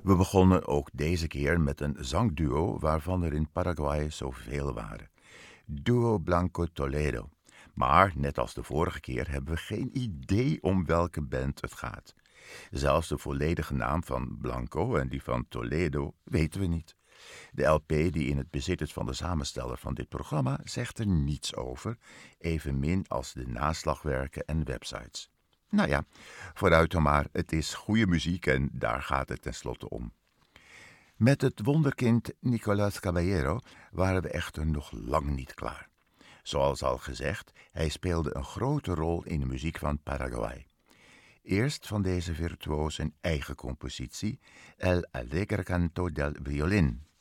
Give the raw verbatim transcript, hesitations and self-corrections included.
We begonnen ook deze keer met een zangduo waarvan er in Paraguay zoveel waren. Duo Blanco Toledo. Maar, net als de vorige keer, hebben we geen idee om welke band het gaat. Zelfs de volledige naam van Blanco en die van Toledo weten we niet. De L P die in het bezit is van de samensteller van dit programma zegt er niets over, evenmin als de naslagwerken en websites. Nou ja, vooruit dan maar, het is goede muziek en daar gaat het tenslotte om. Met het wonderkind Nicolás Caballero waren we echter nog lang niet klaar. Zoals al gezegd, hij speelde een grote rol in de muziek van Paraguay. Eerst van deze virtuoos een eigen compositie, El Alegre Canto del Violín.